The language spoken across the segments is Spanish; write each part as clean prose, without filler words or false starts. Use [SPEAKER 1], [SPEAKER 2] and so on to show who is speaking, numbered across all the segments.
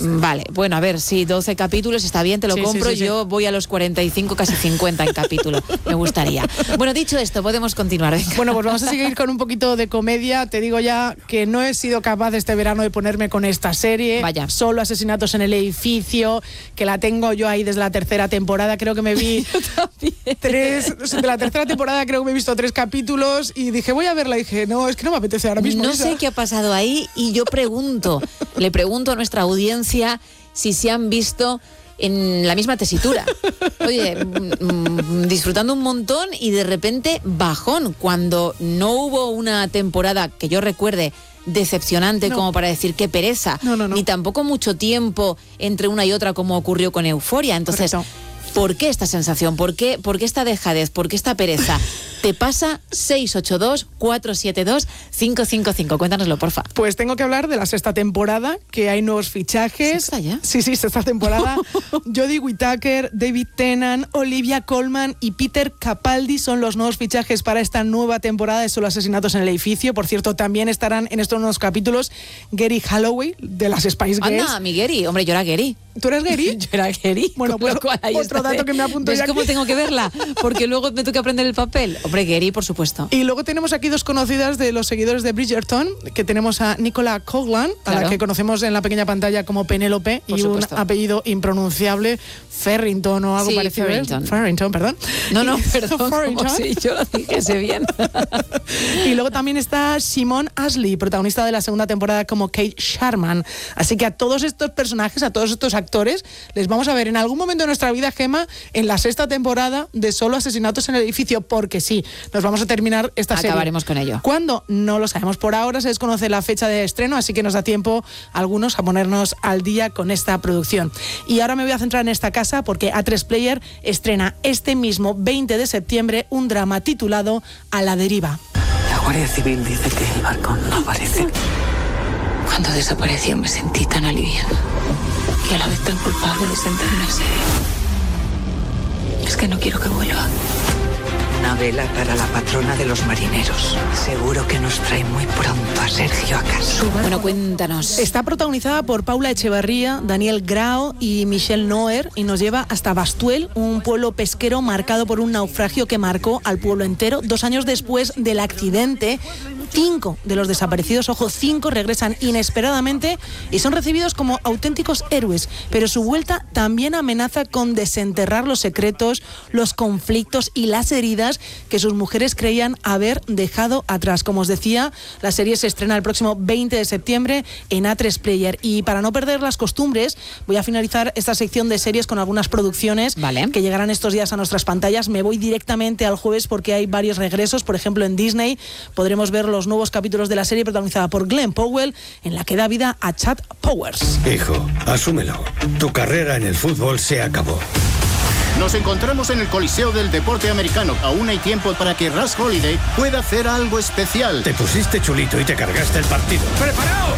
[SPEAKER 1] Vale, bueno, a ver, sí, 12 capítulos está bien, te lo compro. Sí. Yo voy a los 45, casi 50 en capítulo. Me gustaría. Bueno, dicho esto, podemos continuar. Venga.
[SPEAKER 2] Bueno, pues vamos a seguir con un poquito de comedia. Te digo ya que no he sido capaz este verano de ponerme con esta serie.
[SPEAKER 1] Vaya.
[SPEAKER 2] Solo Asesinatos en el Edificio, que la tengo yo ahí desde la tercera temporada. Creo que me vi de la tercera temporada creo que me he visto 3 capítulos y dije, voy a verla. Y dije, no, es que no me apetece ahora mismo.
[SPEAKER 1] No sé qué ha pasado ahí y yo le pregunto a nuestra audiencia si se han visto en la misma tesitura. Oye, disfrutando un montón y de repente bajón, cuando no hubo una temporada que yo recuerde decepcionante como para decir qué pereza, ni tampoco mucho tiempo entre una y otra como ocurrió con Euforia. Entonces, correcto. ¿Por qué esta sensación? ¿Por qué esta dejadez? ¿Por qué esta pereza? ¿Te pasa? 682-472-555. Cuéntanoslo, porfa.
[SPEAKER 2] Pues tengo que hablar de la 6ª temporada, que hay nuevos fichajes.
[SPEAKER 1] ¿Sexta ya?
[SPEAKER 2] Sí, 6ª temporada. Jodie Whittaker, David Tennant, Olivia Colman y Peter Capaldi son los nuevos fichajes para esta nueva temporada de Solo Asesinatos en el Edificio. Por cierto, también estarán en estos nuevos capítulos Gary Holloway, de las Spice Girls.
[SPEAKER 1] Anda, mi Gary. Hombre, yo era Gary.
[SPEAKER 2] ¿Tú eres Gary?
[SPEAKER 1] Yo era Gary.
[SPEAKER 2] Bueno, pues otro dato que me apunto ya.
[SPEAKER 1] ¿Ves cómo tengo que verla? Porque luego me tengo que aprender el papel. Hombre, Gary, por supuesto.
[SPEAKER 2] Y luego tenemos aquí 2 conocidas de los seguidores de Bridgerton, que tenemos a Nicola Coughlan, a la que conocemos en la pequeña pantalla como Penélope, y un apellido impronunciable, Farrington o algo parecido. Farrington, perdón.
[SPEAKER 1] No, perdón. Sí, yo lo dije bien.
[SPEAKER 2] Y luego también está Simone Ashley, protagonista de la 2ª temporada como Kate Sharman. Así que a todos estos personajes, a todos estos actores, les vamos a ver en algún momento de nuestra vida, Gemma, en la 6ª temporada de Solo Asesinatos en el Edificio, porque sí, nos vamos a terminar esta serie.
[SPEAKER 1] Acabaremos con ello.
[SPEAKER 2] ¿Cuándo? No lo sabemos. Por ahora se desconoce la fecha de estreno, así que nos da tiempo a algunos a ponernos al día con esta producción. Y ahora me voy a centrar en esta casa porque A3 Player estrena este mismo 20 de septiembre un drama titulado A la deriva.
[SPEAKER 3] La Guardia Civil dice que el barco no aparece.
[SPEAKER 4] Cuando desapareció me sentí tan aliviada y a la vez tan culpable de sentirme en serio. Es que no quiero que vuelva.
[SPEAKER 3] Una vela para la patrona de los marineros. Seguro que nos trae muy pronto a Sergio a casa.
[SPEAKER 1] Bueno, cuéntanos.
[SPEAKER 2] Está protagonizada por Paula Echeverría, Daniel Grao y Michelle Noer y nos lleva hasta Bastuel, un pueblo pesquero marcado por un naufragio que marcó al pueblo entero. 2 años después del accidente, 5 de los desaparecidos, 5 regresan inesperadamente y son recibidos como auténticos héroes, pero su vuelta también amenaza con desenterrar los secretos, los conflictos y las heridas que sus mujeres creían haber dejado atrás. Como os decía, la serie se estrena el próximo 20 de septiembre en A3 Player. Y para no perder las costumbres, voy a finalizar esta sección de series con algunas producciones que llegarán estos días a nuestras pantallas. Me voy directamente al jueves porque hay varios regresos. Por ejemplo, en Disney podremos ver los nuevos capítulos de la serie protagonizada por Glenn Powell, en la que da vida a Chad Powers.
[SPEAKER 5] Hijo, asúmelo. Tu carrera en el fútbol se acabó.
[SPEAKER 6] Nos encontramos en el Coliseo del Deporte Americano. Aún hay tiempo para que Russ Holiday pueda hacer algo especial.
[SPEAKER 5] Te pusiste chulito y te cargaste el partido. ¡Preparaos!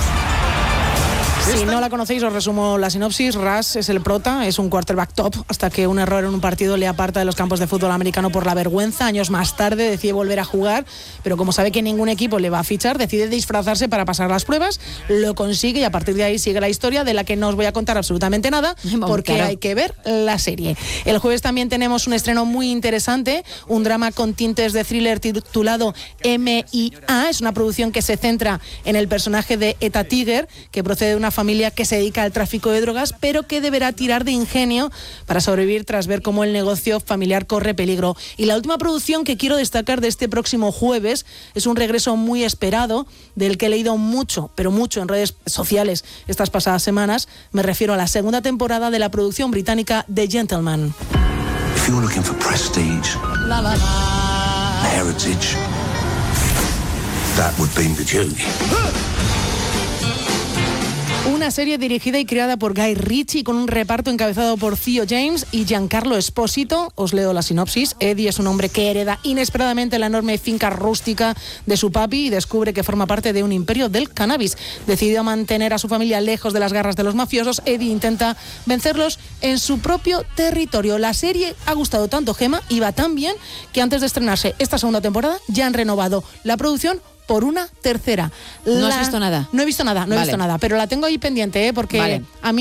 [SPEAKER 2] Si no la conocéis, os resumo la sinopsis. Russ es el prota, es un quarterback top, hasta que un error en un partido le aparta de los campos de fútbol americano por la vergüenza. Años más tarde decide volver a jugar, pero como sabe que ningún equipo le va a fichar, decide disfrazarse para pasar las pruebas, lo consigue y a partir de ahí sigue la historia de la que no os voy a contar absolutamente nada, porque hay que ver la serie. El jueves también tenemos un estreno muy interesante, un drama con tintes de thriller titulado M.I.A. Es una producción que se centra en el personaje de Eta Tiger, que procede de una familia que se dedica al tráfico de drogas, pero que deberá tirar de ingenio para sobrevivir tras ver cómo el negocio familiar corre peligro. Y la última producción que quiero destacar de este próximo jueves es un regreso muy esperado, del que he leído mucho, pero mucho en redes sociales estas pasadas semanas. Me refiero a la 2ª temporada de la producción británica The Gentleman.
[SPEAKER 7] If you're looking for prestige, heritage, that would be the journey.
[SPEAKER 2] Una serie dirigida y creada por Guy Ritchie con un reparto encabezado por Theo James y Giancarlo Esposito. Os leo la sinopsis. Eddie es un hombre que hereda inesperadamente la enorme finca rústica de su papi y descubre que forma parte de un imperio del cannabis. Decidido a mantener a su familia lejos de las garras de los mafiosos, Eddie intenta vencerlos en su propio territorio. La serie ha gustado tanto, Gemma, y va tan bien que antes de estrenarse esta 2ª temporada ya han renovado la producción por una tercera.
[SPEAKER 1] ¿No has visto nada?
[SPEAKER 2] No he visto nada, no he visto nada, pero la tengo ahí pendiente, porque a mí